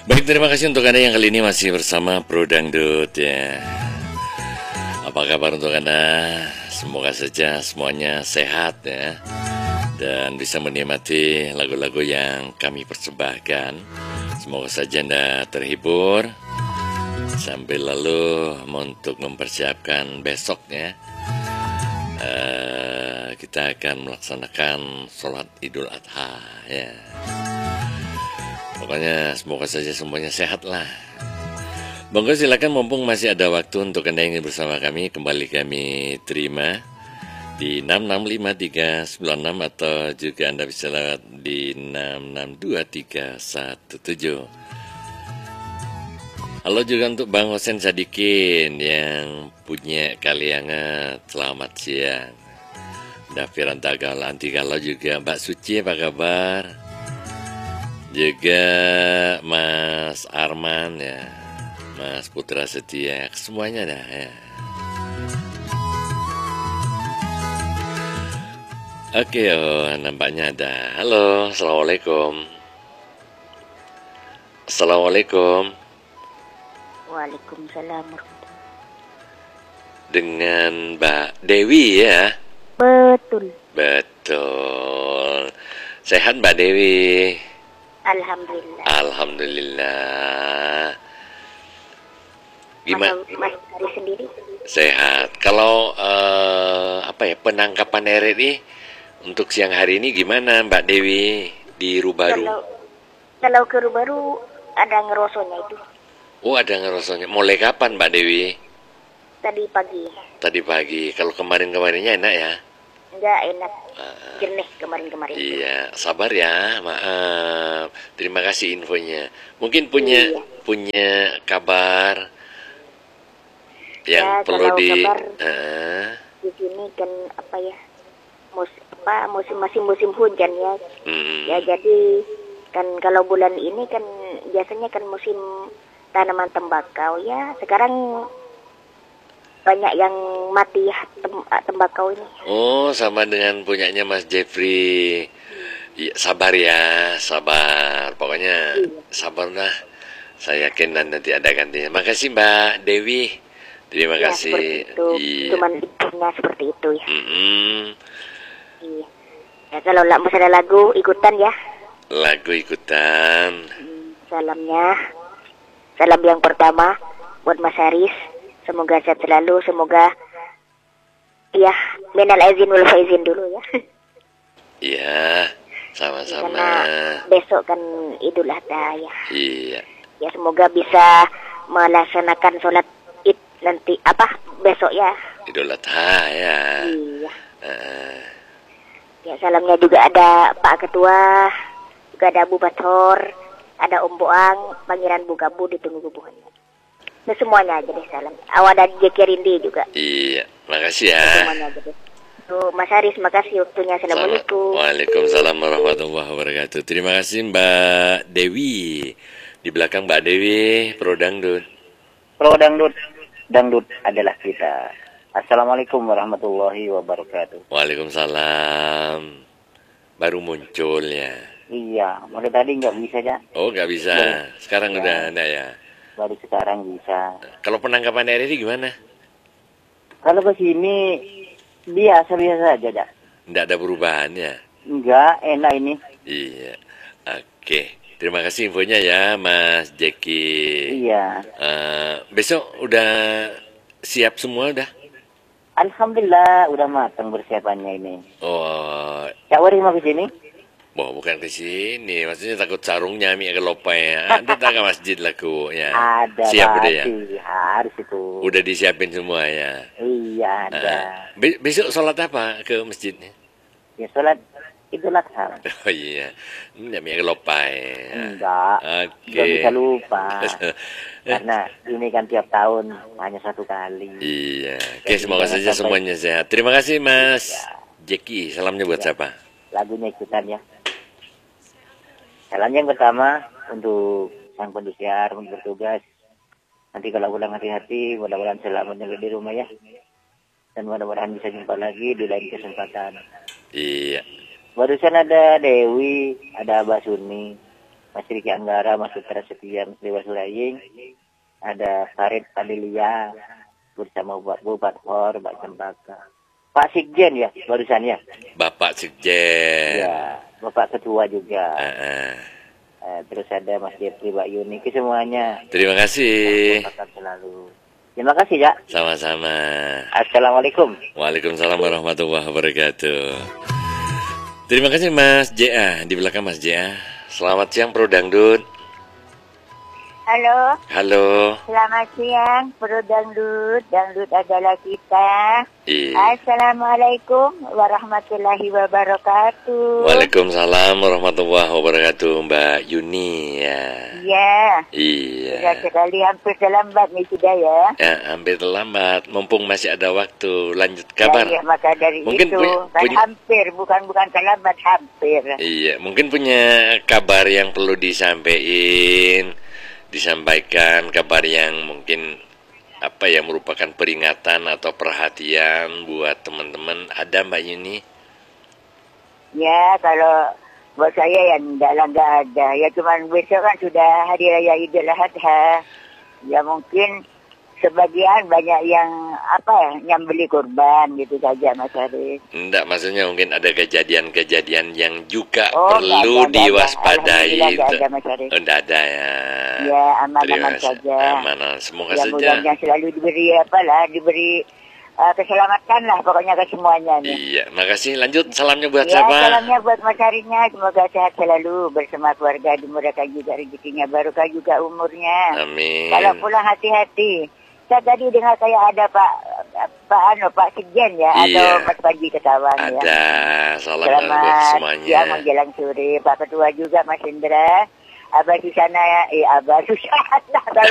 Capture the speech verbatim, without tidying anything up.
Baik, terima kasih untuk Anda yang kali ini masih bersama Pro Dangdut ya. Apa kabar untuk Anda? Semoga saja semuanya sehat ya, dan bisa menikmati lagu-lagu yang kami persembahkan. Semoga saja Anda terhibur sambil lalu untuk mempersiapkan besoknya. Uh, kita akan melaksanakan sholat Idul Adha ya. Pokoknya semoga saja semuanya sehat lah. Monggo silakan, mumpung masih ada waktu untuk Anda yang ingin bersama kami, kembali kami terima di enam enam lima tiga sembilan enam atau juga Anda bisa lewat di enam enam dua tiga satu tujuh. Halo juga untuk Bang Hosen Sadikin yang punya Kaliangat, selamat siang. Dafiran Tagal Anti Galau juga Mbak Suci, apa kabar? Juga Mas Arman ya, Mas Putra Setia, semuanya dah ya. Oke, oh, nampaknya ada. Halo, Assalamualaikum. Assalamualaikum. Waalaikumsalam. Dengan Mbak Dewi ya? Betul. Betul. Sehat Mbak Dewi? Alhamdulillah. Alhamdulillah. Gimana? Mas Hari sendiri? Sehat. Kalau uh, apa ya, penangkapan R R I untuk siang hari ini gimana Mbak Dewi di Rubaru? Kalau, kalau ke Rubaru ada ngerosonya itu. Oh, ada ngerosonya. Mulai kapan Mbak Dewi? Tadi pagi. Tadi pagi. Kalau kemarin-kemarinnya enak ya? Enggak enak. Uh, Jernih kemarin-kemarin. Iya, sabar ya. Maaf. Terima kasih infonya. Mungkin punya iya. punya kabar yang ya, perlu di kabar, uh, di sini kan apa ya? Mus, apa musim masih musim hujan ya. Hmm. Ya jadi kan kalau bulan ini kan biasanya kan musim tanaman tembakau ya, sekarang banyak yang mati ya tem tembakau ini. Oh, sama dengan punyanya Mas Jeffrey. Ya, sabar ya, sabar. Pokoknya iya. sabar lah. Saya yakin nanti ada gantinya. Makasih Mbak Dewi. Terima ya, kasih. Itu. Iya. Cuman ibunya seperti itu ya. Mm-hmm. Iya. Ya, kalau masih ada lagu ikutan ya. Lagu ikutan. Hmm, salamnya. Salam yang pertama buat Mas Haris, semoga sehat selalu, semoga ya minal aizin wal faizin dulu ya. Iya, sama-sama. Karena besok kan Idul Adha ya. Iya. Ya semoga bisa melaksanakan sholat Id nanti apa besok ya. Idul Adha ya. Iya. Uh. Ya salamnya juga ada Pak Ketua, juga ada Abu Bator, ada Om Boang, Pangeran Bugabu, ditunggu bubuhannya. Nah, semuanya aja deh salam. Awal dan J K Rindi juga. Iya, makasih ya. Semuanya aja deh. Tuh, Mas Haris, makasih waktunya. Assalamualaikum. Waalaikumsalam warahmatullahi wabarakatuh. Terima kasih Mbak Dewi. Di belakang Mbak Dewi, Pro Dangdut. Pro Dangdut, Dangdut adalah kita. Assalamualaikum warahmatullahi wabarakatuh. Waalaikumsalam. Baru muncul ya. Iya, mulai tadi nggak bisa ya. Oh, nggak bisa. Baru, sekarang ya, udah ada ya. Baru sekarang bisa. Kalau penangkapan R R I gimana? Kalau ke sini biasa-biasa saja dah. Nggak ada perubahan ya? Enggak, enak ini. Iya. Oke. Terima kasih infonya ya, Mas Jeki. Iya. Uh, besok udah siap semua udah? Alhamdulillah, udah matang persiapannya ini. Oh. Cak Wari mau ke sini? Wah, bukan ke sini, maksudnya takut sarungnya mi ke lopai ya. Ada tak ke masjid laku ya. Ada. Siap udah ya. Harus itu. Udah disiapin semua ya. Iya ada. Uh, be besok sholat apa ke masjidnya? Ya sholat Idul Adha. Oh iya, ini mi ke lopai. Enggak. Oke. Okay. Gak bisa lupa. Karena ini kan tiap tahun hanya satu kali. Iya. Oke, semoga saja semuanya sehat. Terima kasih Mas ya. Jeki. Salamnya buat ya. Siapa? Lagunya ikutan ya. Salam yang pertama untuk sang pendusiar, untuk bertugas. Nanti kalau pulang hati-hati, mudah-mudahan selamat di rumah ya. Dan mudah-mudahan bisa jumpa lagi di lain kesempatan. Iya. Barusan ada Dewi, ada Abah Suni. Mas Riki Anggara, Mas Putra Setia, Mas Dewa Suraying, ada Farid Adelia, bersama Bupat Bupat Hor, Pak Cempaka. Pak Sikjen ya, barusan ya? Bapak Sikjen. Ya, Bapak Ketua juga. Uh -uh. Uh, terus ada Mas Jepri, Mbak Yuni, ke semuanya. Terima kasih. Selalu. Terima kasih ya. Sama-sama. Assalamualaikum. Waalaikumsalam warahmatullahi wabarakatuh. Terima kasih Mas J A, di belakang Mas J A. Selamat siang Pro Dangdut. Halo. Halo. Selamat siang, Pro Dangdut. Dangdut adalah kita. Iya. Assalamualaikum warahmatullahi wabarakatuh. Waalaikumsalam warahmatullahi wabarakatuh, Mbak Yuni ya. Iya. Iya. Sudah sekali hampir terlambat nih sudah ya. Ya, hampir terlambat. Mumpung masih ada waktu, lanjut kabar. Ya, ya maka dari mungkin itu punya, kan punya, hampir, bukan bukan terlambat, hampir. Iya, mungkin punya kabar yang perlu disampaikan. Disampaikan kabar yang mungkin apa ya merupakan peringatan atau perhatian buat teman-teman, ada Mbak Yuni? Ya kalau buat saya ya enggak lah, enggak ada. Ya cuman besok kan sudah Hari Raya Idul Adha. Ya mungkin sebagian banyak yang apa ya nyambeli kurban gitu saja Mas Haris. Enggak, maksudnya mungkin ada kejadian-kejadian yang juga oh, perlu enggak, diwaspadai. Enggak ada Mas Haris. Enggak ada ya. Ya aman-aman saja. Aman, semoga ya, saja. Mudah-mudahan selalu diberi apa lah, diberi uh, keselamatan lah pokoknya ke semuanya nih. Iya, makasih. Lanjut salamnya buat ya, siapa? Salamnya buat Mas Harisnya, semoga sehat selalu bersama keluarga, dimurahkan juga rezekinya, barokah juga umurnya. Amin. Kalau pulang hati-hati. Saya tadi dengar kayak ada Pak Pak Ano Pak Sikjen ya, iya. atau Mas Panji Ketawang ya. Ada. Salam Selamat buat semuanya. siang menjelang sore. Pak Ketua juga Mas Indra. Abah Susana ya, eh Abah Susana.